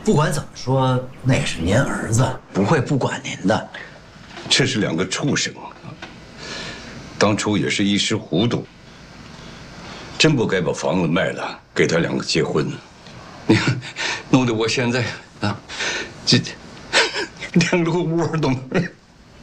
不管怎么说，那也是您儿子，不会不管您的。 这是两个畜生，当初也是一时糊涂，真不该把房子卖了，给他两个结婚。你看，弄得我现在啊，这连个窝都没。